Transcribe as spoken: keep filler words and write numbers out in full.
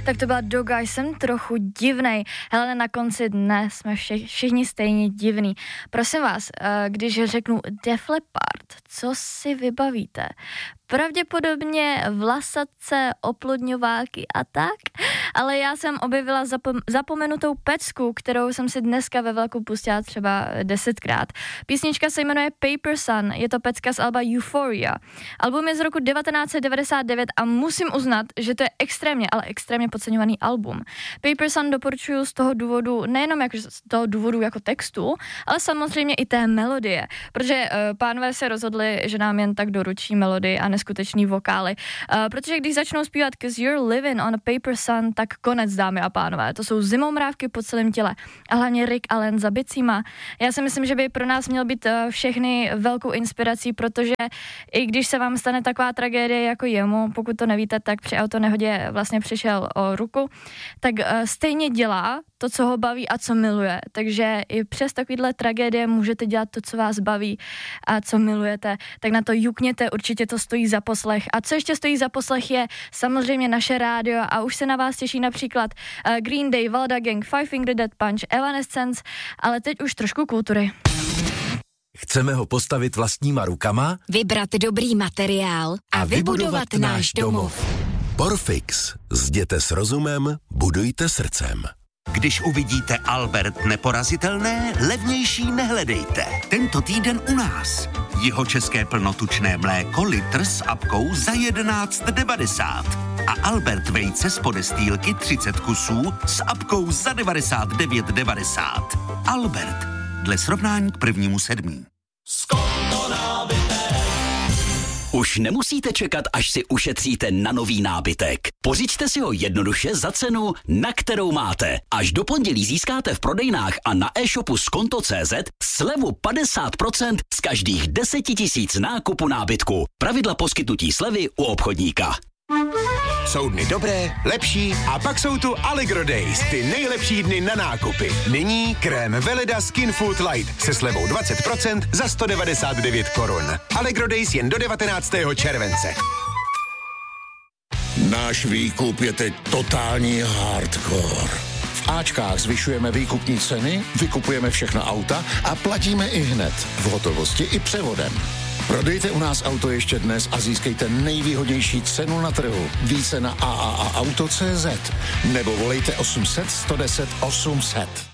Tak to byla Doga, jsem trochu divnej. Hele, na konci dne jsme vše, všichni stejně divný. Prosím vás, když řeknu Def Leppard, co si vybavíte? Pravděpodobně vlasatce, oplodňováky a tak, ale já jsem objevila zapom- zapomenutou pecku, kterou jsem si dneska ve velkou pustila třeba desetkrát. Písnička se jmenuje Paper Sun, je to pecka z alba Euphoria. Album je z roku devatenáct set devadesát devět a musím uznat, že to je extrémně, ale extrémně podceňovaný album. Paper Sun doporučuju z toho důvodu, nejenom jako z toho důvodu jako textu, ale samozřejmě i té melodie, protože uh, pánové se rozhodli, že nám jen tak doručí melodii a neskutečný vokály, uh, protože když začnou zpívat 'Cause you're living on a paper sun, tak konec, dámy a pánové. To jsou zimomrávky po celém těle a hlavně Rick Allen za bicíma. Já si myslím, že by pro nás měl být uh, všechny velkou inspirací, protože i když se vám stane taková tragédie jako jemu, pokud to nevíte, tak při autonehodě vlastně přišel o ruku, tak uh, stejně dělá to, co ho baví a co miluje. Takže i přes takovýhle tragédie můžete dělat to, co vás baví a co milujete. Tak na to jukněte, určitě to stojí za poslech. A co ještě stojí za poslech je samozřejmě naše rádio a už se na vás těší například uh, Green Day, Valda Gang, Five Finger Death Punch, Evanescence, ale teď už trošku kultury. Chceme ho postavit vlastníma rukama, vybrat dobrý materiál a, a vybudovat, vybudovat náš domov. Porfix. Zděte s rozumem, budujte srdcem. Když uvidíte Albert neporazitelné, levnější nehledejte. Tento týden u nás. Jeho české plnotučné mléko litr s apkou za jedenáct devadesát. A Albert vejce z podestýlky třicet kusů s apkou za devadesát devět devadesát. Albert. Dle srovnání k prvnímu sedmí. Už nemusíte čekat, až si ušetříte na nový nábytek. Pořiďte si ho jednoduše za cenu, na kterou máte. Až do pondělí získáte v prodejnách a na e-shopu skonto tečka cé zet slevu padesát procent z každých deset tisíc nákupu nábytku. Pravidla poskytnutí slevy u obchodníka. Jsou dny dobré, lepší a pak jsou tu Allegro Days, ty nejlepší dny na nákupy. Nyní krém Veleda Skin Food Light se slevou dvacet procent za sto devadesát devět korun. Allegro Days jen do devatenáctého července. Náš výkup je teď totální hardcore. V Ačkách zvyšujeme výkupní ceny, vykupujeme všechna auta a platíme i hned, v hotovosti i převodem. Prodejte u nás auto ještě dnes a získejte nejvýhodnější cenu na trhu. Více na a a a auto tečka cé zet nebo volejte osm set sto deset osm set.